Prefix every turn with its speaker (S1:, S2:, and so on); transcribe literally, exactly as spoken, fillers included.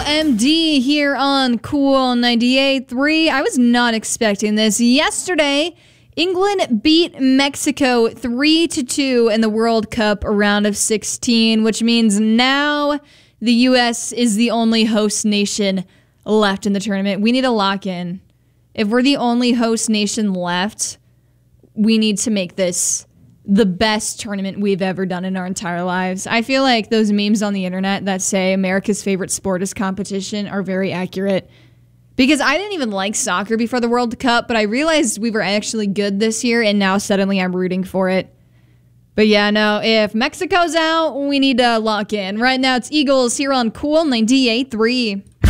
S1: M D here on Cool ninety-eight point three. I was not expecting this. Yesterday, England beat Mexico three to two in the World Cup round of sixteen, which means now the U S is the only host nation left in the tournament. We need to lock in. If we're the only host nation left, we need to make this the best tournament we've ever done in our entire lives. I feel like those memes on the internet that say America's favorite sport is competition are very accurate. Because I didn't even like soccer before the World Cup, but I realized we were actually good this year, and now suddenly I'm rooting for it. But yeah, no, if Mexico's out, we need to lock in. Right now, it's Eagles here on Cool ninety-eight point three.